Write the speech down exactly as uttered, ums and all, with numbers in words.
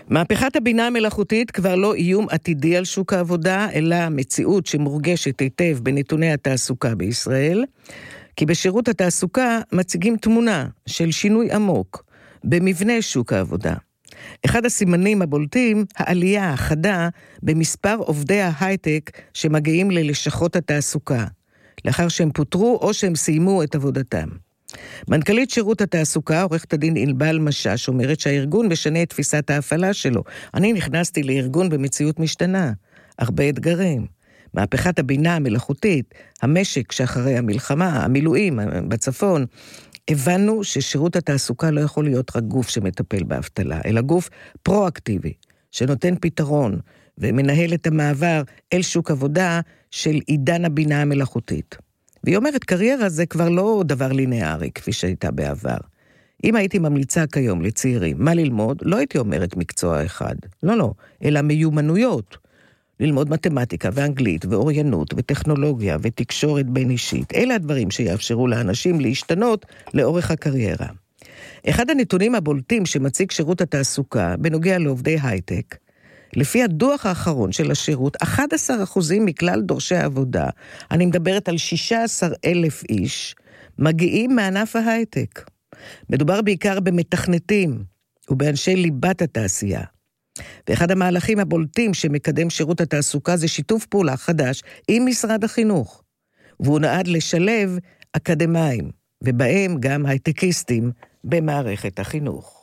מהפכת הבינה המלאכותית כבר לא איום עתידי על שוק העבודה, אלא מציאות שמורגשת היטב בנתוני התעסוקה בישראל, כי בשירות התעסוקה מציגים תמונה של שינוי עמוק במבנה שוק העבודה. אחד הסימנים הבולטים, העלייה החדה במספר עובדי ההייטק שמגיעים ללשכות התעסוקה, לאחר שהם פוטרו או שהם סיימו את עבודתם. מנכ"לית שירות התעסוקה, עורכת הדין ענבל משש, אומרת שהארגון משנה את תפיסת ההפעלה שלו. אני נכנסתי לארגון במציאות משתנה, הרבה אתגרים. מהפכת הבינה המלאכותית, המשק שאחרי המלחמה, המילואים בצפון, הבנו ששירות התעסוקה לא יכול להיות רק גוף שמטפל באבטלה, אלא גוף פרואקטיבי, שנותן פתרון ומנהל את המעבר אל שוק עבודה של עידן הבינה המלאכותית. והיא אומרת, קריירה זה כבר לא דבר לינארי, כפי שהייתה בעבר. אם הייתי ממליצה כיום לצעירים מה ללמוד, לא הייתי אומרת מקצוע אחד. לא, לא, אלא מיומנויות. ללמוד מתמטיקה ואנגלית ואוריינות וטכנולוגיה ותקשורת בין אישית. אלה הדברים שיאפשרו לאנשים להשתנות לאורך הקריירה. אחד הנתונים הבולטים שמציג שירות התעסוקה בנוגע לעובדי הייטק, לפי הדוח האחרון של השירות, אחד עשר אחוזים מכלל דורשי העבודה, אני מדברת על שישה עשר אלף איש, מגיעים מענף ההייטק. מדובר בעיקר במתכנתים ובאנשי ליבת התעשייה. ואחד המהלכים הבולטים שמקדם שירות התעסוקה זה שיתוף פעולה חדש עם משרד החינוך. והוא נועד לשלב אקדמיים, ובהם גם הייטקיסטים במערכת החינוך.